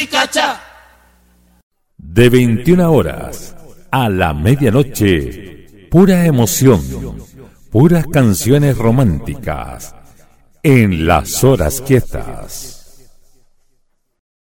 De 21 horas a la medianoche, pura emoción, puras canciones románticas en las horas quietas.